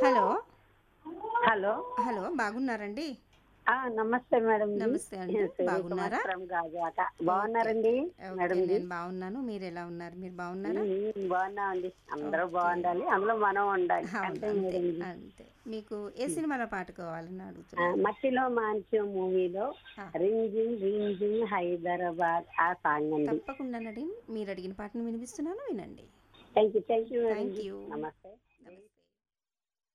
Hello. Hello. Hello. బాగున్నారండి? నమస్తే madam G. నమస్తే అండి. సూర్యకుమార్ బాగున్నారా? ఫ్రమ్ గాజువాక. ఓకే. బాగున్నారండి ఓకే. ఓకే. Madam G? నేను బాగున్నాను. మీరెలా ఉన్నారు? మీరు బాగున్నారా? బాగున్నామండి. అందరూ ఓకే. బాగుండాలి, అందులో మనం ఉండాలి అవును. అంతే అంతే. Madam G. అంతే. మీకు ఏ ఉమ్. సినిమాలో పాట కావాలని అడుగుతున్నారు? మట్టిలో మాంచి మూవీలో ఆ! రింజింగ్ రింజింగ్ హైదరాబాద్ ఆ సాంగ్ అండి. తప్పకుండానండి. మీరడిగిన పాటను వినిపిస్తున్నాను. వినండి. Thank you madam thank G. You. నమస్తే.